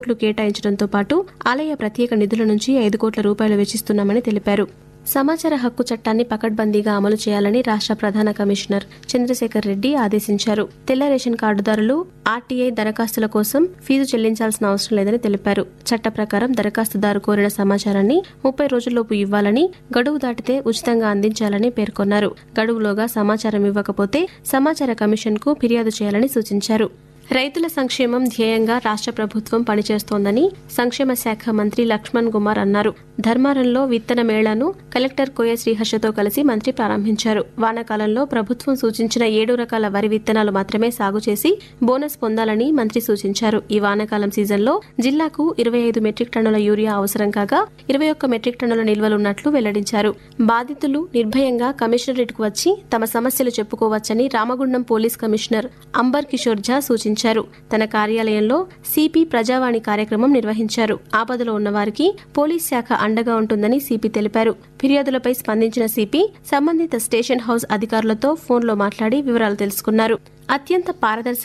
కోట్లు కేటాయించడంతో పాటు ఆలయ ప్రత్యేక నిధుల నుంచి 5 కోట్ల రూపాయలు వెచ్చిస్తున్నామని తెలిపారు. సమాచార హక్కు చట్టాన్ని పకడ్బందీగా అమలు చేయాలని రాష్ట్ర ప్రధాన కమిషనర్ చంద్రశేఖర్ రెడ్డి ఆదేశించారు. తెల్ల రేషన్ కార్డుదారులు ఆర్టీఐ దరఖాస్తుల కోసం ఫీజు చెల్లించాల్సిన అవసరం లేదని తెలిపారు. చట్ట ప్రకారం దరఖాస్తుదారు కోరిన సమాచారాన్ని 30 రోజుల్లోపు ఇవ్వాలని, గడువు దాటితే ఉచితంగా అందించాలని పేర్కొన్నారు. గడువులోగా సమాచారం ఇవ్వకపోతే సమాచార కమిషన్ కు ఫిర్యాదు చేయాలని సూచించారు. రైతుల సంక్షేమం ధ్యేయంగా రాష్ట్ర ప్రభుత్వం పనిచేస్తోందని సంక్షేమ శాఖ మంత్రి లక్ష్మణ్ కుమార్ అన్నారు. ధర్మారంలో విత్తన మేళాను కలెక్టర్ కోయ శ్రీహర్షతో కలిసి మంత్రి ప్రారంభించారు. వానాకాలంలో ప్రభుత్వం సూచించిన 7 రకాల వరి విత్తనాలు మాత్రమే సాగు చేసి బోనస్ పొందాలని మంత్రి సూచించారు. ఈ వానాకాలం సీజన్లో జిల్లాకు 25 మెట్రిక్ టన్నుల యూరియా అవసరం కాగా 21 మెట్రిక్ టన్నుల నిల్వలున్నట్లు వెల్లడించారు. బాధితులు నిర్భయంగా కమిషనరేట్కు వచ్చి తమ సమస్యలు చెప్పుకోవచ్చని Ramagundam police commissioner amber Kishore ఝా సూచించారు. తన కార్యాలయంలో సిపి ప్రజావాణి కార్యక్రమం నిర్వహించారు. ఆపదలో ఉన్నవారికి పోలీస్ శాఖ అండగా ఉంటుందని సిపి తెలిపారు. ఫిర్యాదులపై స్పందించిన సిపి సంబంధిత స్టేషన్ హౌస్ అధికారులతో ఫోన్లో మాట్లాడి వివరాలు తెలుసుకున్నారు. అత్యంత పారదర్శక